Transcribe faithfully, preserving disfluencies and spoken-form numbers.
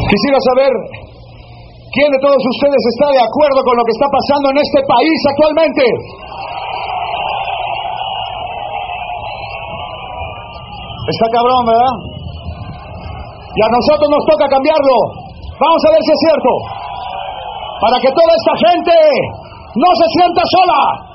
Quisiera saber quién de todos ustedes está de acuerdo con lo que está pasando en este país actualmente. Está cabrón, ¿verdad? Y a nosotros nos toca cambiarlo. Vamos a ver si es cierto. Para que toda esta gente no se sienta sola.